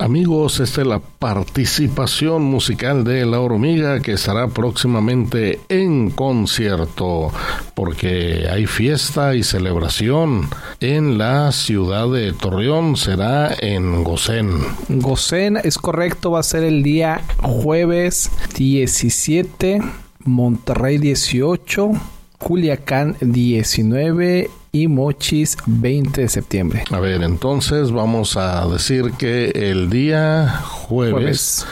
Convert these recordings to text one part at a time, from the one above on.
Amigos, esta es la participación musical de La Hormiga, que estará próximamente en concierto, porque hay fiesta y celebración en la ciudad de Torreón. Será en Gosén. Gosén, es correcto, va a ser el día jueves 17, Monterrey 18, Culiacán 19 y Mochis 20 de septiembre. A ver, entonces vamos a decir que el día jueves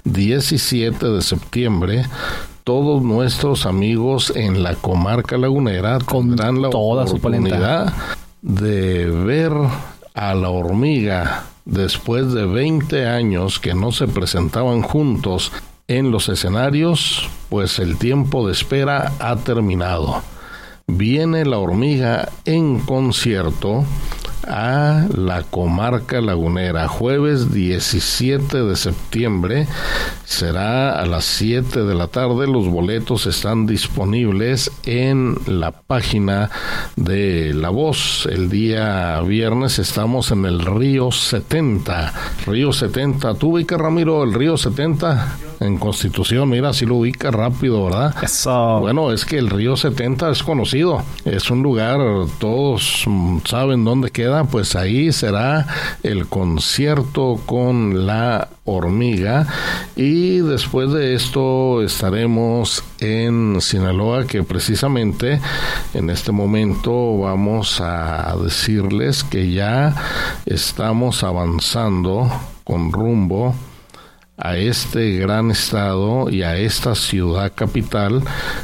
17 de septiembre, todos nuestros amigos en la comarca lagunera tendrán la oportunidad de ver a La Hormiga después de 20 años que no se presentaban juntos en los escenarios, pues el tiempo de espera ha terminado. Viene La Hormiga en concierto a la comarca lagunera, jueves 17 de septiembre, será a las 7 de la tarde. Los boletos están disponibles en la página de La Voz. El día viernes estamos en el Río 70. Río 70, ¿tú ubicas, Ramiro, el Río 70? En Constitución, mira, si lo ubica rápido, ¿verdad? Eso. Bueno, es que el Río 70 es conocido, es un lugar, todos saben dónde queda, pues ahí será el concierto con La Hormiga. Y después de esto estaremos en Sinaloa, que precisamente en este momento vamos a decirles que ya estamos avanzando con rumbo a este gran estado y a esta ciudad capital,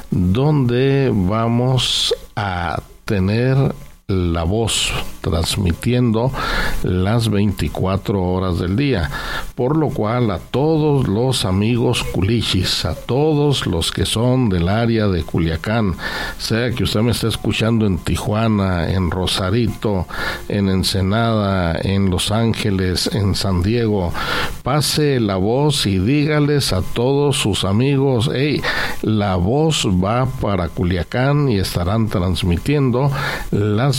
donde vamos a tener La Voz transmitiendo las 24 horas del día, por lo cual a todos los amigos culichis, a todos los que son del área de Culiacán, sea que usted me esté escuchando en Tijuana, en Rosarito, en Ensenada, en Los Ángeles, en San Diego, pase la voz y dígales a todos sus amigos: hey, La Voz va para Culiacán y estarán transmitiendo las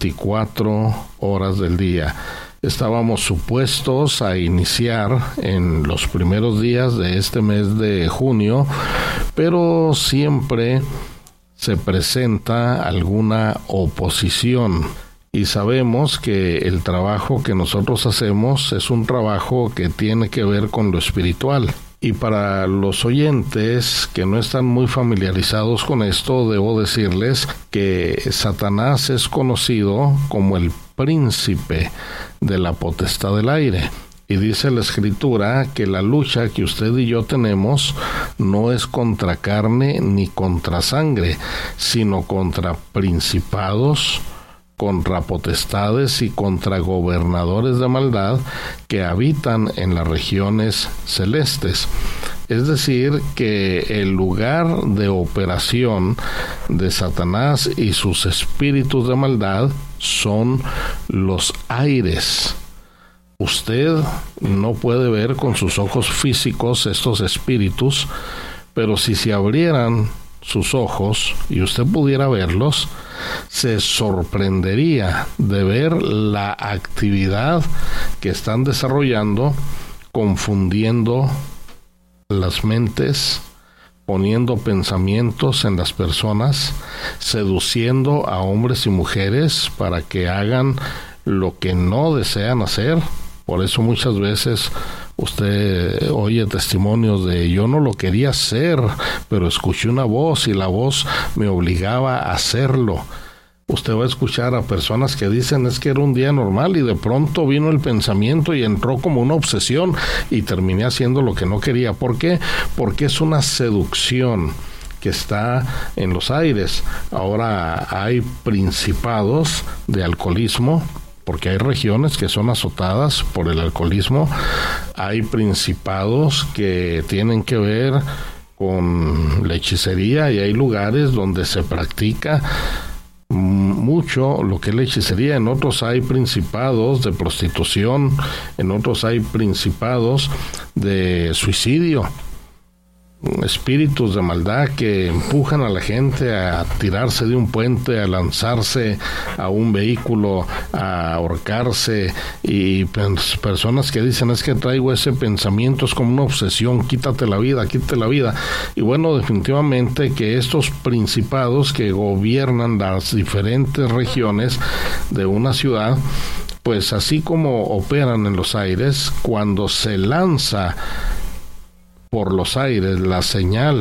24 horas del día. Estábamos supuestos a iniciar en los primeros días de este mes de junio, pero siempre se presenta alguna oposición. Y sabemos que el trabajo que nosotros hacemos es un trabajo que tiene que ver con lo espiritual. Y para los oyentes que no están muy familiarizados con esto, debo decirles que Satanás es conocido como el príncipe de la potestad del aire. Y dice la Escritura que la lucha que usted y yo tenemos no es contra carne ni contra sangre, sino contra principados, contra potestades y contra gobernadores de maldad que habitan en las regiones celestes. Es decir, que el lugar de operación de Satanás y sus espíritus de maldad son los aires. Usted no puede ver con sus ojos físicos estos espíritus, pero si se abrieran sus ojos y usted pudiera verlos, se sorprendería de ver la actividad que están desarrollando, confundiendo las mentes, poniendo pensamientos en las personas, seduciendo a hombres y mujeres para que hagan lo que no desean hacer. Por eso muchas veces usted oye testimonios de: yo no lo quería hacer, pero escuché una voz y la voz me obligaba a hacerlo. Usted va a escuchar a personas que dicen: es que era un día normal y de pronto vino el pensamiento y entró como una obsesión y terminé haciendo lo que no quería. ¿Por qué? Porque es una seducción que está en los aires. Ahora hay principados de alcoholismo, porque hay regiones que son azotadas por el alcoholismo. Hay principados que tienen que ver con la hechicería y hay lugares donde se practica mucho lo que es la hechicería. En otros hay principados de prostitución, en otros hay principados de suicidio. espíritus de maldad que empujan a la gente a tirarse de un puente, a lanzarse a un vehículo, a ahorcarse, y personas que dicen: es que traigo ese pensamiento, es como una obsesión, quítate la vida. Y bueno, definitivamente que estos principados que gobiernan las diferentes regiones de una ciudad, pues así como operan en los aires, cuando se lanza por los aires la señal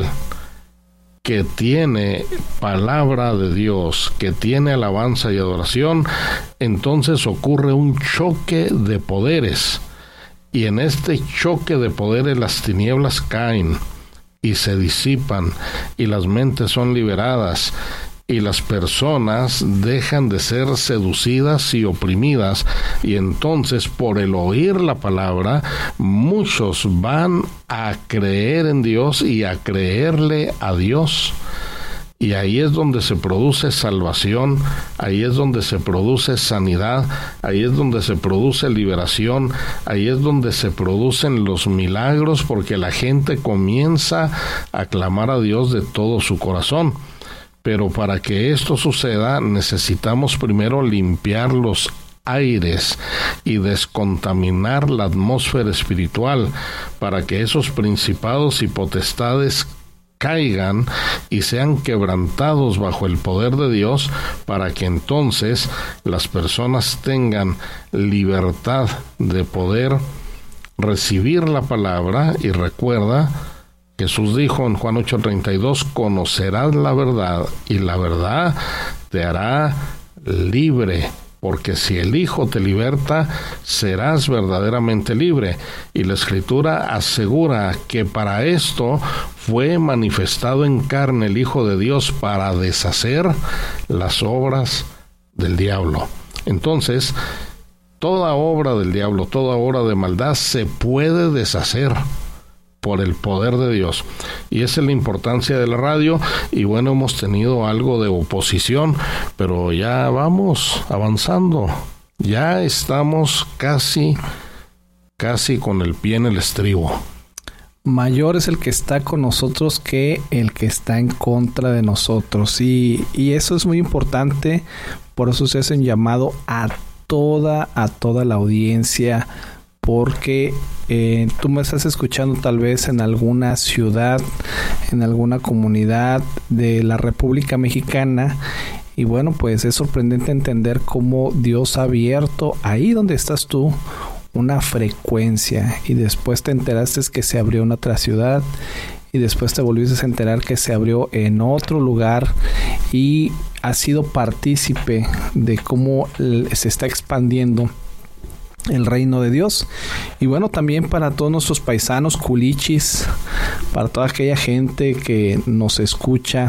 que tiene palabra de Dios, que tiene alabanza y adoración, entonces ocurre un choque de poderes, y en este choque de poderes las tinieblas caen y se disipan, y las mentes son liberadas, y las personas dejan de ser seducidas y oprimidas, y entonces por el oír la palabra muchos van a creer en Dios y a creerle a Dios. Y ahí es donde se produce salvación, ahí es donde se produce sanidad, ahí es donde se produce liberación, ahí es donde se producen los milagros, porque la gente comienza a clamar a Dios de todo su corazón. Pero para que esto suceda, necesitamos primero limpiar los aires y descontaminar la atmósfera espiritual, para que esos principados y potestades caigan y sean quebrantados bajo el poder de Dios, para que entonces las personas tengan libertad de poder recibir la palabra. Y recuerda, Jesús dijo en Juan 8:32: conocerás la verdad, y la verdad te hará libre, porque si el Hijo te liberta, serás verdaderamente libre. Y la Escritura asegura que para esto fue manifestado en carne el Hijo de Dios, para deshacer las obras del diablo. Entonces, toda obra del diablo, toda obra de maldad se puede deshacer por el poder de Dios. Y esa es la importancia de la radio. Y bueno, hemos tenido algo de oposición, pero ya vamos avanzando. Ya estamos casi con el pie en el estribo. Mayor es el que está con nosotros que el que está en contra de nosotros. Y eso es muy importante. Por eso se hace un llamado a toda la audiencia, porque tú me estás escuchando tal vez en alguna ciudad, en alguna comunidad de la República Mexicana, y bueno, pues es sorprendente entender cómo Dios ha abierto ahí donde estás tú una frecuencia, y después te enteraste que se abrió en otra ciudad, y después te volviste a enterar que se abrió en otro lugar, y has sido partícipe de cómo se está expandiendo el reino de Dios. Y bueno, también para todos nuestros paisanos culichis, para toda aquella gente que nos escucha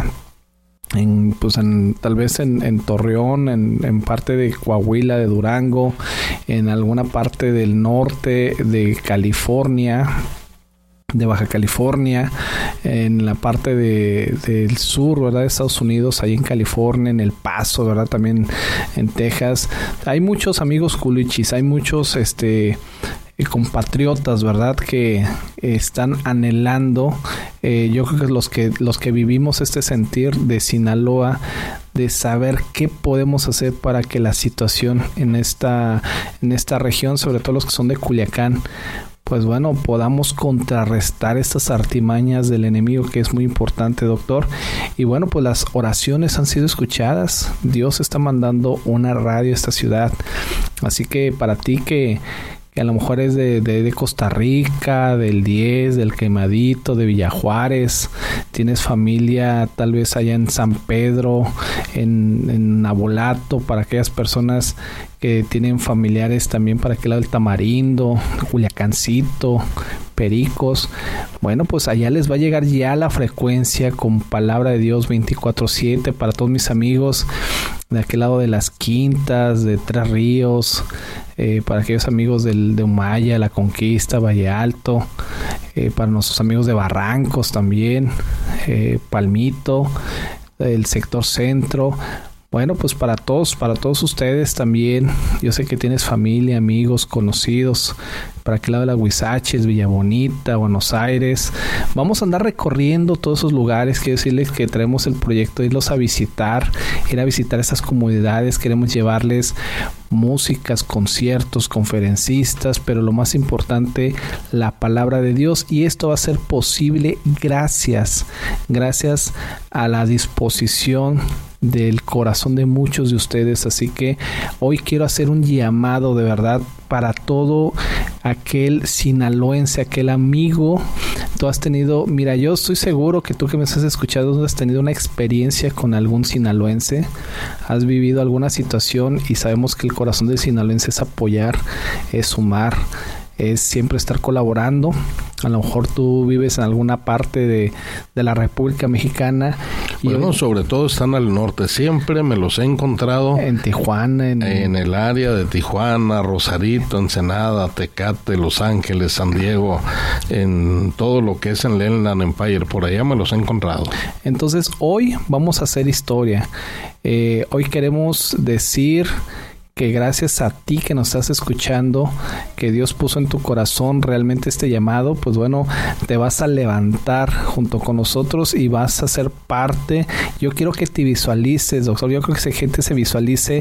tal vez en Torreón, en parte de Coahuila, de Durango, en alguna parte del norte de California, de Baja California, en la parte del sur, ¿verdad?, de Estados Unidos, ahí en California, en El Paso, ¿verdad?, también en Texas. Hay muchos amigos culichis, hay muchos compatriotas, ¿verdad?, que están anhelando, yo creo que los que vivimos este sentir de Sinaloa, de saber qué podemos hacer para que la situación en esta región, sobre todo los que son de Culiacán, pues bueno, podamos contrarrestar estas artimañas del enemigo, que es muy importante, doctor. Y bueno, pues las oraciones han sido escuchadas. Dios está mandando una radio a esta ciudad. Así que para ti que a lo mejor es de Costa Rica, del 10, del Quemadito, de Villajuárez, tienes familia tal vez allá en San Pedro, en Nabolato, para aquellas personas que tienen familiares también para aquel lado del Tamarindo, Culiacancito, Pericos. Bueno, pues allá les va a llegar ya la frecuencia con palabra de Dios 24/7 para todos mis amigos de aquel lado de Las Quintas, de Tres Ríos, para aquellos amigos de Humaya, La Conquista, Valle Alto, para nuestros amigos de Barrancos también, Palmito, el sector centro. Bueno, pues para todos ustedes también. Yo sé que tienes familia, amigos, conocidos para aquel lado de la Huizaches, Villa Bonita, Buenos Aires. Vamos a andar recorriendo todos esos lugares. Quiero decirles que traemos el proyecto de irlos a visitar, ir a visitar estas comunidades. Queremos llevarles músicas, conciertos, conferencistas, pero lo más importante, la palabra de Dios. Y esto va a ser posible gracias a la disposición del corazón de muchos de ustedes. Así que hoy quiero hacer un llamado de verdad para todo aquel sinaloense, aquel amigo. Tú has tenido, mira, yo estoy seguro que tú que me estás escuchando has tenido una experiencia con algún sinaloense, has vivido alguna situación, y sabemos que el corazón del sinaloense es apoyar, es sumar, es siempre estar colaborando. A lo mejor tú vives en alguna parte de la República Mexicana. Bueno, sobre todo están al norte. Siempre me los he encontrado en Tijuana, en el área de Tijuana, Rosarito, Ensenada, Tecate, Los Ángeles, San Diego, en todo lo que es en Inland Empire. Por allá me los he encontrado. Entonces hoy vamos a hacer historia. Hoy queremos decir que gracias a ti que nos estás escuchando, que Dios puso en tu corazón realmente este llamado, pues bueno, te vas a levantar junto con nosotros y vas a ser parte. Yo quiero que te visualices, doctor. Yo creo que esa gente se visualice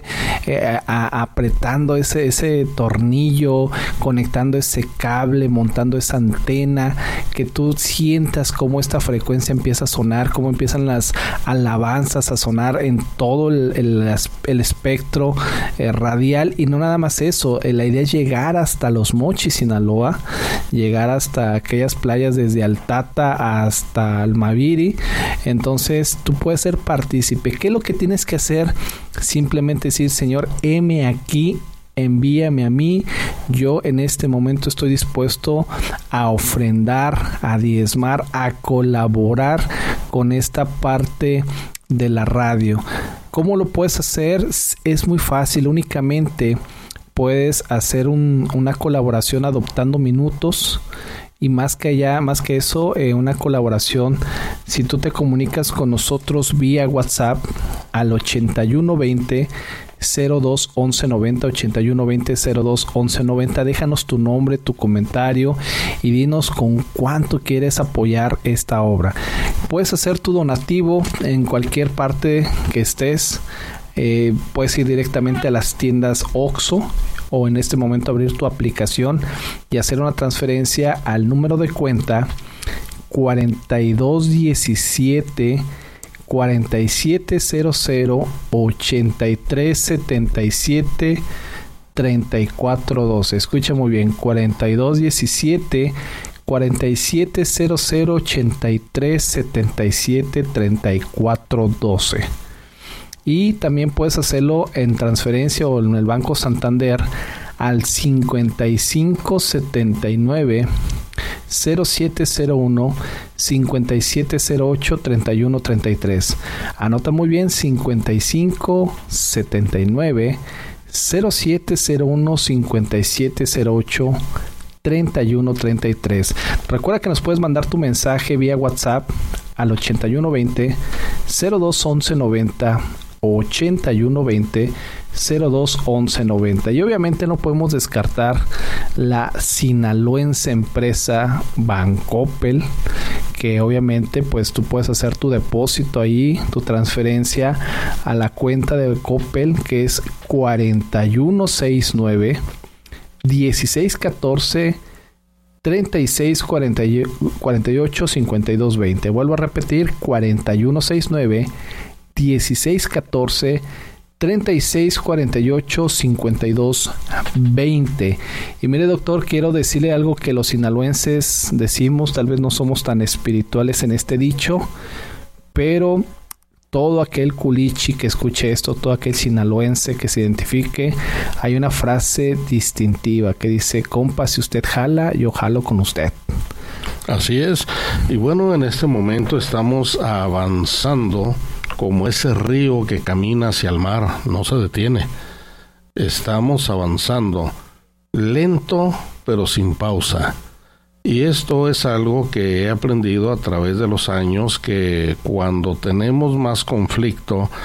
apretando ese tornillo, conectando ese cable, montando esa antena, que tú sientas cómo esta frecuencia empieza a sonar, cómo empiezan las alabanzas a sonar en todo el espectro radial. Y no nada más eso, la idea es llegar hasta Los Mochis, Sinaloa, llegar hasta aquellas playas desde Altata hasta Almaviri. Entonces tú puedes ser partícipe. ¿Qué es lo que tienes que hacer? Simplemente decir: Señor, heme aquí, envíame a mí. Yo en este momento estoy dispuesto a ofrendar, a diezmar, a colaborar con esta parte de la radio. ¿Cómo lo puedes hacer? Es muy fácil. Únicamente puedes hacer una colaboración adoptando minutos. Y más que eso, una colaboración, si tú te comunicas con nosotros vía WhatsApp al 8120 02 11 90, 8120 02 11 90. Déjanos tu nombre, tu comentario y dinos con cuánto quieres apoyar esta obra. Puedes hacer tu donativo en cualquier parte que estés. Puedes ir directamente a las tiendas OXXO, o en este momento abrir tu aplicación y hacer una transferencia al número de cuenta 4217 4700 8377 3412. Escucha muy bien, 4217 4700 8377 3412. Y también puedes hacerlo en transferencia o en el Banco Santander al 5579 0701 5708 3133. Anota muy bien: 5579 0701 5708 3133. Recuerda que nos puedes mandar tu mensaje vía WhatsApp al 8120 02 11 90, 8120 02 11 90. Y obviamente no podemos descartar la sinaloense empresa Bancoppel, que obviamente pues tú puedes hacer tu depósito ahí, tu transferencia a la cuenta de Coppel, que es 4169 1614 36 48 52 20. Vuelvo a repetir: 4169 1614 36 48 52 20. Y mire, doctor, quiero decirle algo que los sinaloenses decimos. Tal vez no somos tan espirituales en este dicho, pero todo aquel culichi que escuche esto, todo aquel sinaloense que se identifique, hay una frase distintiva que dice: compa, si usted jala, yo jalo con usted. Así es. Y bueno, en este momento estamos avanzando como ese río que camina hacia el mar, no se detiene. Estamos avanzando lento pero sin pausa. Y esto es algo que he aprendido a través de los años, que cuando tenemos más conflicto,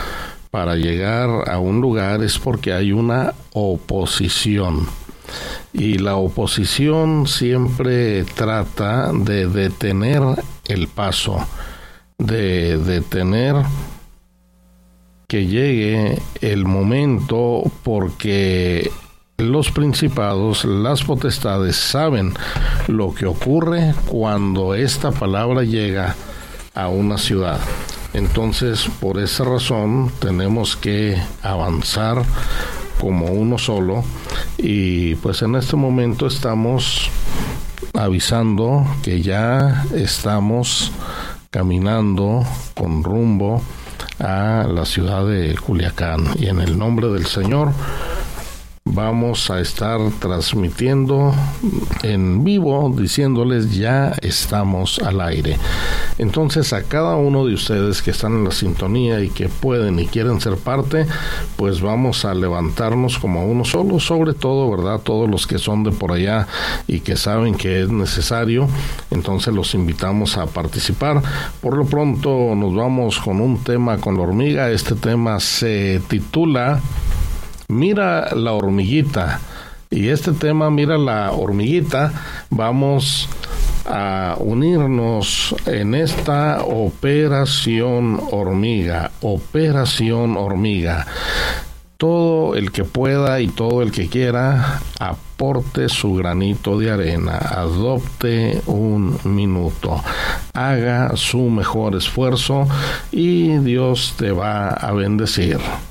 para llegar a un lugar es porque hay una oposición. Y la oposición siempre trata de detener el paso, de detener que llegue el momento, porque los principados, las potestades saben lo que ocurre cuando esta palabra llega a una ciudad. Entonces, por esa razón, tenemos que avanzar como uno solo, y pues en este momento estamos avisando que ya estamos caminando con rumbo a la ciudad de Culiacán, y en el nombre del Señor vamos a estar transmitiendo en vivo, diciéndoles ya estamos al aire. Entonces, a cada uno de ustedes que están en la sintonía y que pueden y quieren ser parte, pues vamos a levantarnos como uno solo, sobre todo, ¿verdad? Todos los que son de por allá y que saben que es necesario, entonces los invitamos a participar. Por lo pronto nos vamos con un tema con la hormiga. Este tema se titula Mira la hormiguita. Y este tema, Mira la hormiguita, vamos a unirnos en esta operación hormiga. Operación hormiga. Todo el que pueda y todo el que quiera, aporte su granito de arena, adopte un minuto, haga su mejor esfuerzo y Dios te va a bendecir.